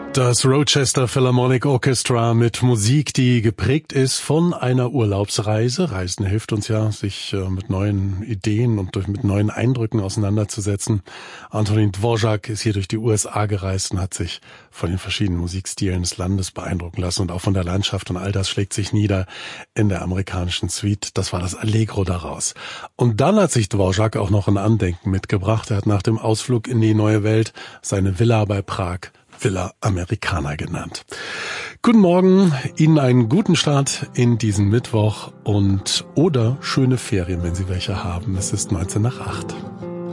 Das Rochester Philharmonic Orchestra mit Musik, die geprägt ist von einer Urlaubsreise. Reisen hilft uns ja, sich mit neuen Ideen und mit neuen Eindrücken auseinanderzusetzen. Antonín Dvořák ist hier durch die USA gereist und hat sich von den verschiedenen Musikstilen des Landes beeindrucken lassen und auch von der Landschaft, und all das schlägt sich nieder in der amerikanischen Suite. Das war das Allegro daraus. Und dann hat sich Dvořák auch noch ein Andenken mitgebracht. Er hat nach dem Ausflug in die neue Welt seine Villa bei Prag Villa Americana genannt. Guten Morgen, Ihnen einen guten Start in diesen Mittwoch oder schöne Ferien, wenn Sie welche haben. Es ist 19 nach 8.